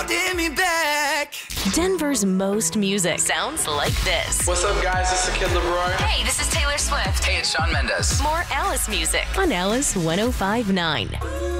holding me back. Denver's most music sounds like this. What's up, guys? This is Kid LeBroy. Hey, this is Taylor Swift. Hey, it's Shawn Mendes. More Alice music on Alice 105.9.